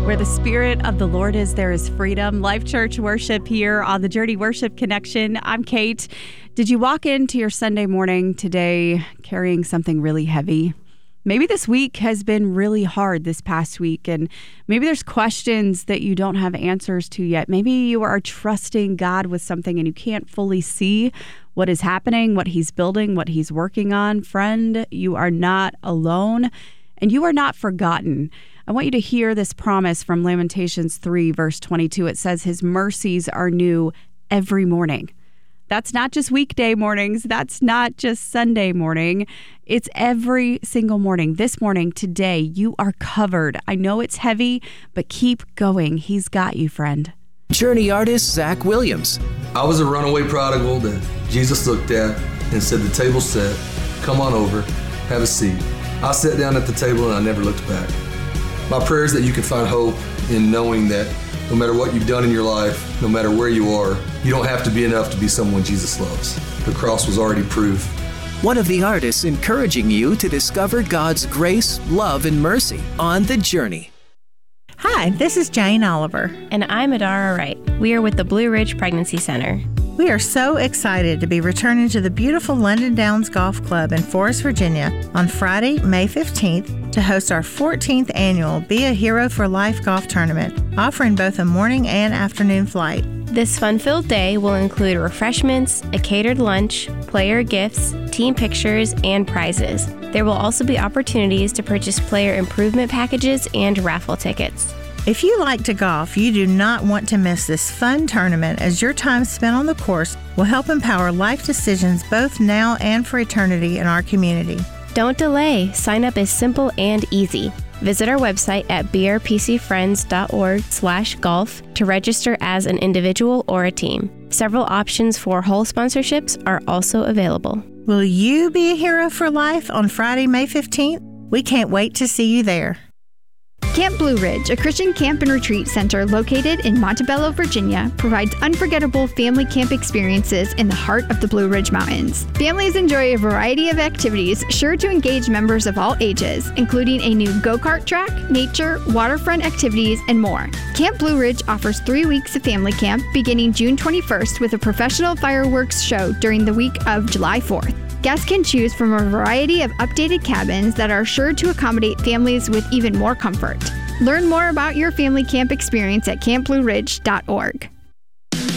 Where the Spirit of the Lord is, there is freedom. Life Church worship here on the Journey Worship Connection. I'm Kate. Did you walk into your Sunday morning today carrying something really heavy? Maybe this week has been really hard this past week, and maybe there's questions that you don't have answers to yet. Maybe you are trusting God with something and you can't fully see what is happening, what He's building, what He's working on. Friend, you are not alone, and you are not forgotten. I want you to hear this promise from Lamentations 3, verse 22. It says, His mercies are new every morning. That's not just weekday mornings. That's not just Sunday morning. It's every single morning. This morning, today, you are covered. I know it's heavy, but keep going. He's got you, friend. Journey artist Zach Williams. I was a runaway prodigal that Jesus looked at and said, the table's set. Come on over. Have a seat. I sat down at the table and I never looked back. My prayer is that you can find hope in knowing that no matter what you've done in your life, no matter where you are, you don't have to be enough to be someone Jesus loves. The cross was already proof. One of the artists encouraging you to discover God's grace, love, and mercy on the journey. Hi, this is Jane Oliver. And I'm Adara Wright. We are with the Blue Ridge Pregnancy Center. We are so excited to be returning to the beautiful London Downs Golf Club in Forest, Virginia on Friday, May 15th to host our 14th annual Be a Hero for Life golf tournament, offering both a morning and afternoon flight. This fun-filled day will include refreshments, a catered lunch, player gifts, team pictures, and prizes. There will also be opportunities to purchase player improvement packages and raffle tickets. If you like to golf, you do not want to miss this fun tournament, as your time spent on the course will help empower life decisions both now and for eternity in our community. Don't delay. Sign up is simple and easy. Visit our website at brpcfriends.org/golf to register as an individual or a team. Several options for hole sponsorships are also available. Will you be a hero for life on Friday, May 15th? We can't wait to see you there. Camp Blue Ridge, a Christian camp and retreat center located in Montebello, Virginia, provides unforgettable family camp experiences in the heart of the Blue Ridge Mountains. Families enjoy a variety of activities sure to engage members of all ages, including a new go-kart track, nature, waterfront activities, and more. Camp Blue Ridge offers 3 weeks of family camp beginning June 21st with a professional fireworks show during the week of July 4th. Guests can choose from a variety of updated cabins that are sure to accommodate families with even more comfort. Learn more about your family camp experience at campblueridge.org.